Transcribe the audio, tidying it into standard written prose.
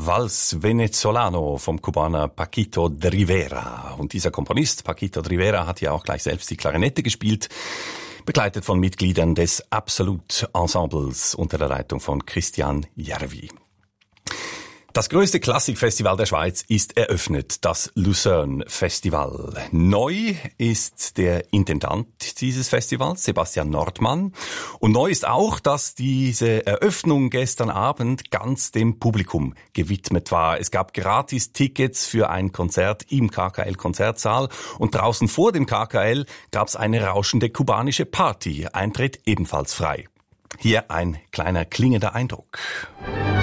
Vals Venezolano vom Kubaner Paquito D'Rivera. Und dieser Komponist, Paquito D'Rivera, hat ja auch gleich selbst die Klarinette gespielt, begleitet von Mitgliedern des Absolut Ensembles unter der Leitung von Christian Järvi. Das größte Klassikfestival der Schweiz ist eröffnet, das Lucerne Festival. Neu ist der Intendant dieses Festivals, Sebastian Nordmann. Und neu ist auch, dass diese Eröffnung gestern Abend ganz dem Publikum gewidmet war. Es gab Gratis-Tickets für ein Konzert im KKL-Konzertsaal. Und draußen vor dem KKL gab es eine rauschende kubanische Party. Eintritt ebenfalls frei. Hier ein kleiner klingender Eindruck.